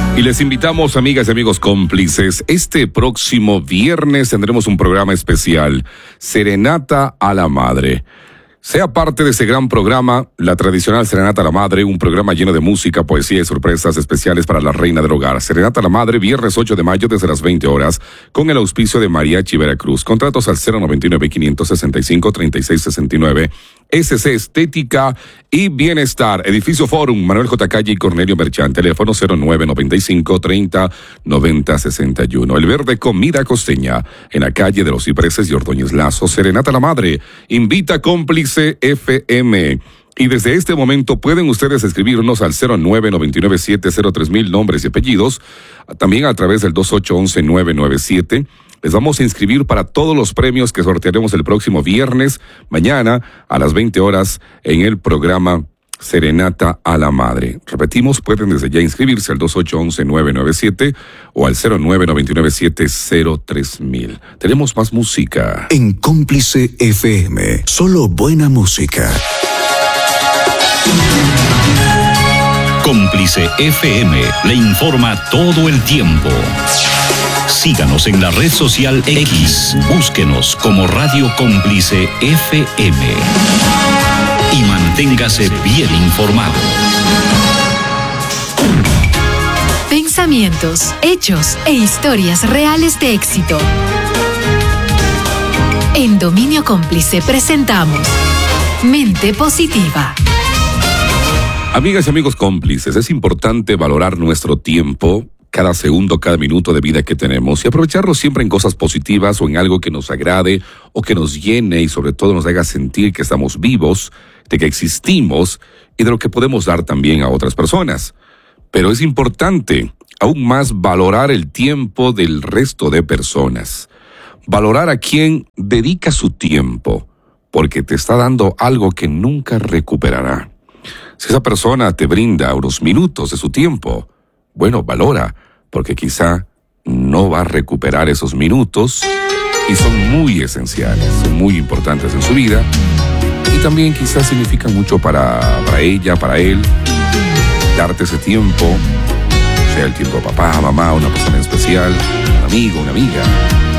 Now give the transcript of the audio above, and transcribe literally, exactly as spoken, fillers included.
Y les invitamos, amigas y amigos cómplices, este próximo viernes tendremos un programa especial, Serenata a la Madre. Sea parte de ese gran programa, la tradicional Serenata a la Madre, un programa lleno de música, poesía y sorpresas especiales para la reina del hogar. Serenata a la Madre, viernes ocho de mayo desde las veinte horas, con el auspicio de Mariachi Veracruz. Contratos al cero noventa y nueve, quinientos sesenta y cinco, treinta y seis sesenta y nueve. S C Estética y Bienestar, Edificio Forum, Manuel J. Calle y Cornelio Merchant, teléfono cero nueve noventa y cinco, treinta, noventa, sesenta y uno. El Verde Comida Costeña, en la calle de los Cipreses y Ordóñez Lazo. Serenata a la Madre, invita Cómplice F M. Y desde este momento pueden ustedes escribirnos al cero nueve noventa y nueve, siete cero tres mil, nombres y apellidos, también a través del dos ocho once, nueve nueve siete. Les vamos a inscribir para todos los premios que sortearemos el próximo viernes, mañana, a las veinte horas, en el programa Serenata a la Madre. Repetimos, pueden desde ya inscribirse al dos ocho once, nueve nueve siete o al cero nueve noventa y nueve, siete cero tres mil. Tenemos más música. En Cómplice F M, solo buena música. Cómplice F M le informa todo el tiempo. Síganos en la red social X, búsquenos como Radio Cómplice F M y manténgase bien informado. Pensamientos, hechos e historias reales de éxito. En Dominio Cómplice presentamos Mente Positiva. Amigas y amigos cómplices, es importante valorar nuestro tiempo, cada segundo, cada minuto de vida que tenemos y aprovecharlo siempre en cosas positivas o en algo que nos agrade o que nos llene y sobre todo nos haga sentir que estamos vivos, de que existimos y de lo que podemos dar también a otras personas. Pero es importante aún más valorar el tiempo del resto de personas. Valorar a quien dedica su tiempo, porque te está dando algo que nunca recuperará. Si esa persona te brinda unos minutos de su tiempo, bueno, valora, porque quizá no va a recuperar esos minutos y son muy esenciales, son muy importantes en su vida y también quizás significan mucho para, para ella, para él, darte ese tiempo, sea el tiempo de papá, mamá, una persona especial, un amigo, una amiga.